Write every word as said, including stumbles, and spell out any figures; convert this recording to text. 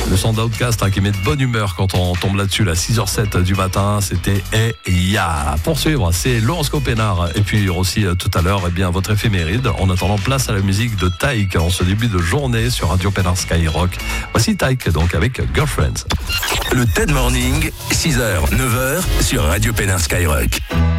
Le son d'Outcast hein, qui met de bonne humeur quand on tombe là-dessus, à six heures zéro sept du matin, c'était Et Ya. Pour suivre, c'est l'horoscope Pénard. Et puis aussi euh, tout à l'heure, eh bien, votre éphéméride. En attendant, place à la musique de Taïk en ce début de journée sur Radio Pénard Skyrock. Voici Taïk donc avec Girlfriends. Le T E D Morning, six heures neuf heures sur Radio Pénard Skyrock.